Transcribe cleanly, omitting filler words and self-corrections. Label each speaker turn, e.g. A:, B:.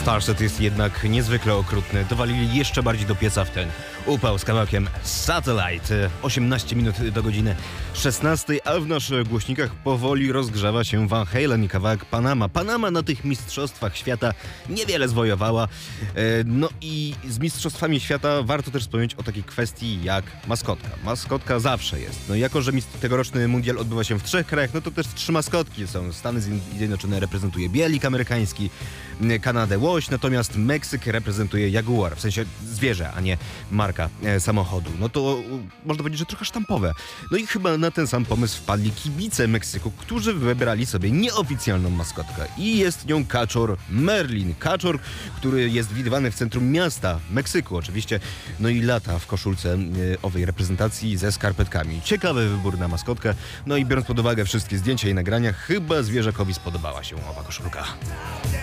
A: Starset jest jednak niezwykle okrutny. Dowalili jeszcze bardziej do pieca w ten upał z kawałkiem Satellite. 18 minut do godziny 16, a w naszych głośnikach powoli rozgrzewa się Van Halen i kawałek Panama. Panama na tych mistrzostwach świata niewiele zwojowała. No i z mistrzostwami świata warto też wspomnieć o takiej kwestii jak maskotka. Maskotka zawsze jest. No jako, że tegoroczny mundial odbywa się w 3 krajach, no to też 3 maskotki są. Stany Zjednoczone reprezentuje bielik amerykański, Kanadę łoś, natomiast Meksyk reprezentuje jaguar, w sensie zwierzę, a nie marka samochodu. No to można powiedzieć, że trochę sztampowe. No i chyba na ten sam pomysł wpadli kibice Meksyku, którzy wybrali sobie nieoficjalną maskotkę i jest nią kaczor Merlin. Kaczor, który jest widywany w centrum miasta Meksyku oczywiście, no i lata w koszulce owej reprezentacji ze skarpetkami. Ciekawy wybór na maskotkę, no i biorąc pod uwagę wszystkie zdjęcia i nagrania, chyba zwierzakowi spodobała się owa koszulka.